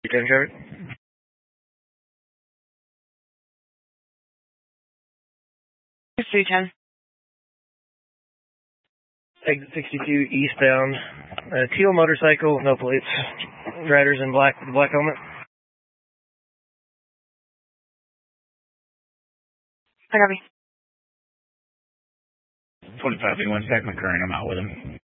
10 Trevor. 310. Exit 62 eastbound. Teal motorcycle, no plates. Riders in black with a black helmet. I copy. 25 anyone, Zach McCurran, I'm out with him.